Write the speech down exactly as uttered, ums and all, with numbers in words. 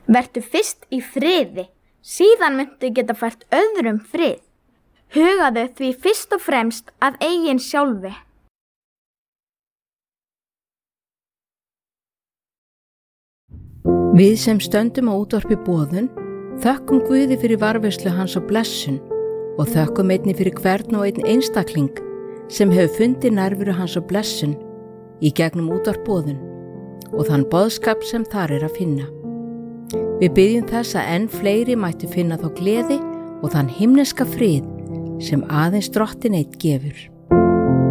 Vertu fyrst í friði, síðan muntu geta fært öðrum frið. Hugaðu því fyrst og fremst að eigin sjálfi. Við sem stöndum á útvarpi boðun, þökkum Guði fyrir varðveislu hans og blessun og þökkum einnig fyrir hvern og einn einstakling sem hefur fundið nærveru hans og blessun í gegnum útvarp boðun og þann boðskap sem þar er að finna. Við byggjum þess að enn fleiri mættu finna þá gleði og þann himneska frið sem aðeins Drottinn einn gefur.